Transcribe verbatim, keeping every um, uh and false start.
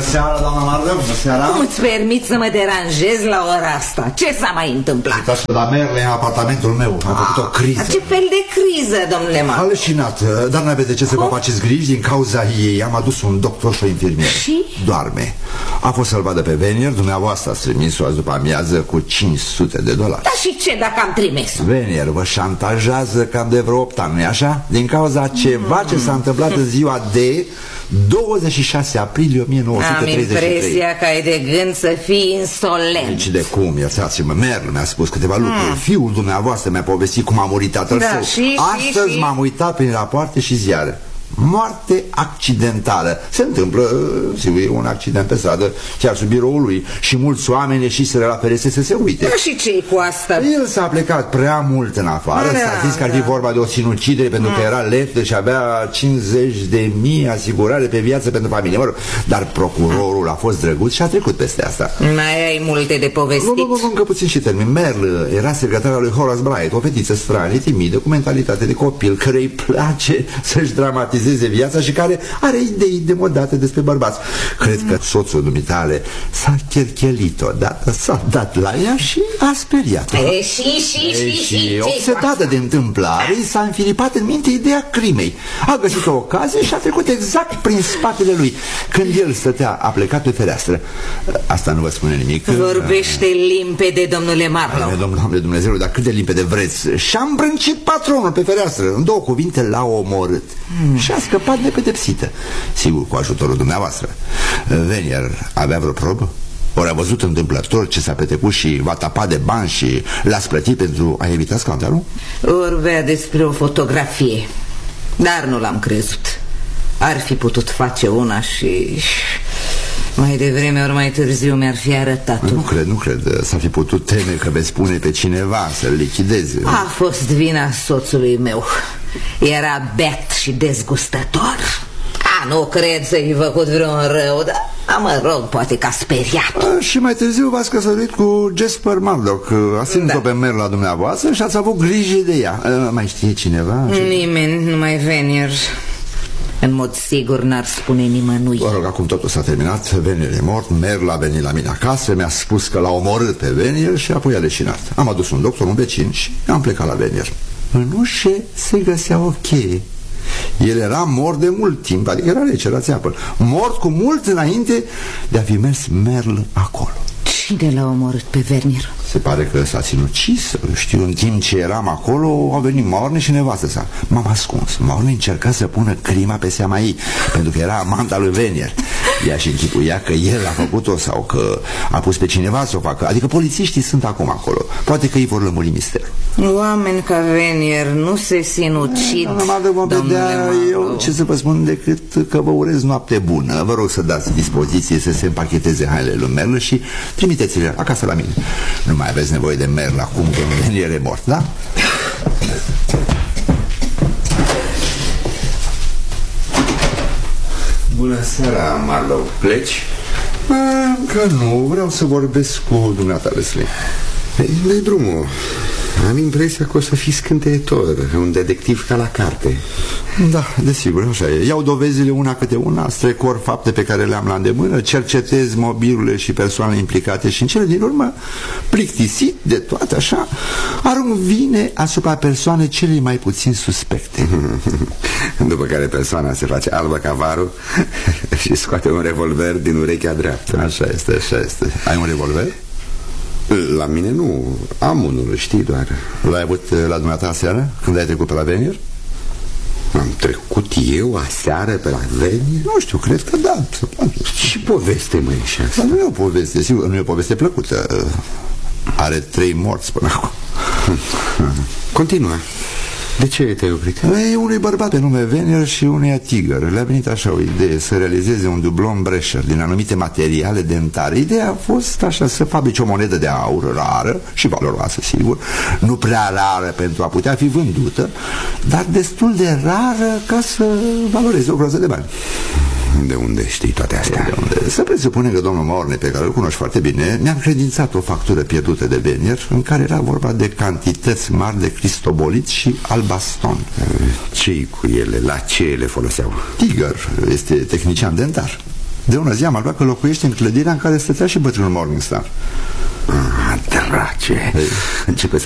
seara, doamna Marlă, bună seara. Cum îți permiți să mă deranjez la ora asta? Ce s-a mai întâmplat? Uitați că la Merle, în apartamentul meu, a făcut o criză. Ce fel de criză, domnule Marlă? A leșinat, dar n-aveți de ce să vă faceți griji. Din cauza ei am adus un doctor și o infirmier. Și? Doarme. A fost să-l vadă pe Venier, dumneavoastră ați trimis-o azi după amiază cu cinci sute de dolari. Da, și ce dacă am trimis-o? Venier vă șantajează cam de vreo opt ani, nu-i așa? Din cauza ceva ce s-a întâmplat în ziua de douăzeci și șase aprilie o mie nouă sute treizeci și trei. Am impresia că ai de gând să fii insolent. Nici de cum, iertați-mă, Merle mi-a spus câteva mm. lucruri. Fiul dumneavoastră mi-a povestit cum a murit tatăl da, său. și, Astăzi m-am uitat prin rapoarte și ziare. Moarte accidentală. Se întâmplă, sigur, e un accident pe stradă, chiar sub biroul lui. Și mulți oameni ieșiseră la ferestre să se uite. Da, și ce-i cu asta? El s-a plecat prea mult în afară. Da, S-a zis că ar fi da. vorba de o sinucidere pentru că era leftă și avea cincizeci de mii asigurare pe viață pentru familie, mă rog. Dar procurorul a fost drăguț și a trecut peste asta. Mai ai multe de povestit? Nu, nu, nu, încă puțin și termin. Merle era secretara lui Horace Bryant, o fetiță stranie, timidă, cu mentalitate de copil, care îi place să-și dramatizeze viața și care are idei demodate despre bărbați. Cred că soțul dumitale s-a cherchelit odată, s-a dat la ea și a speriat-o. E, și, și, și, și, și obsedată de întâmplare, i s-a înfilipat în minte ideea crimei. A găsit o ocazie și a trecut exact prin spatele lui. Când el stătea, a plecat pe fereastră. Asta nu vă spune nimic. Vorbește limpede, domnule Marlowe. Domnule Dumnezeu, dar cât de limpede vreți. Și-a îmbrâncit patronul pe fereastră. În două cuvinte l-a omorât. hmm. Și a scăpat nepedepsită. Sigur, cu ajutorul dumneavoastră. Venier avea vreo probă? Ori a văzut întâmplător ce s-a petrecut și v-a tapat de bani și l-ați plătit pentru a evita scandalul? Vorbea despre o fotografie, dar nu l-am crezut. Ar fi putut face una și mai devreme ori mai târziu mi-ar fi arătat-o. Nu cred, nu cred. S-ar fi putut teme că veți pune pe cineva să-l lichideze. A fost vina soțului meu. Era beat și dezgustător. A, nu cred să-i făcut vreun rău, dar, mă rog, poate că a speriat. A, și mai târziu v-ați căsătorit cu Jasper Murdoch. Ați ținut-o da. pe Merle la dumneavoastră și ați avut grijă de ea. A, mai știe cineva? Nimeni, numai Venier. În mod sigur n-ar spune nimănui. Vă rog, acum totul s-a terminat. Venier e mort, Merle a venit la mine acasă, mi-a spus că l-a omorât pe Venier și apoi a leșinat. Am adus un doctor, un vecin și am plecat la Venier. În ușe se găsea o cheie. El era mort de mult timp, adică era rece, era țeapă. Mort cu mult înainte de a fi mers Merle acolo. Cine l-a omorât pe Venier? Se pare că s-a sinucis. Știu, în timp ce eram acolo au venit Morne și nevastă sa. M-am ascuns. Morne încerca să pună crima pe seama ei, pentru că era amanta lui Venier. Ea și închipuia că el a făcut-o sau că a pus pe cineva să o facă. Adică polițiștii sunt acum acolo. Poate că ei vor lămuri misterul. Oameni ca Venier nu se sinucid. Doamna, vom vedea. Eu ce să vă spun decât că vă urez noapte bună. Vă rog să dați dispoziție să se împacheteze hainele lui Merle și trimiteți-le acasă la mine. Nu mai aveți nevoie de Merle acum că Venier e mort, da? Bună seara, Marlowe. Pleci? Încă nu, vreau să vorbesc cu dumneata, Leslie. Dă-i drumul. Am impresia că o să fii scânteitor, un detectiv ca la carte. Da, desigur, așa e. Iau dovezile una câte una, strecor fapte pe care le-am la îndemână, cercetez mobilurile și persoanele implicate și în cele din urmă, plictisit de toate așa, arunc vine asupra persoanei cele mai puțin suspecte. După care persoana se face albă ca varul și scoate un revolver din urechea dreaptă. Așa este, așa este. Ai un revolver? La mine nu, am unul, știi doar. L-ai avut la dumneata aseară, când ai trecut pe la Venier? Am trecut eu aseară pe la Venier? Nu știu, cred că da. Ce poveste, măi, și asta? Nu e o poveste, sigur, nu e o poveste plăcută. Are trei morți până acum. Continuă. De ce te-ai oprit? E unui bărbat pe nume Venier și uneia Tiger. Le-a venit așa o idee, să realizeze un dublon Brescher din anumite materiale dentare. Ideea a fost așa, să fabrice o monedă de aur rară și valoroasă, sigur. Nu prea rară pentru a putea fi vândută, dar destul de rară ca să valoreze o groază de bani. De unde știi toate astea? De unde? Să presupune că domnul Morne, pe care îl cunoști foarte bine, mi-a încredințat o factură pierdută de Venier, în care era vorba de cantități mari de cristobolit și albaston. Ce-i cu ele? La ce le foloseau? Tiger este tehnician dentar. De una zi am aflat că locuiește în clădirea în care stătea și bătrânul Morningstar. Ah, drace. Începe să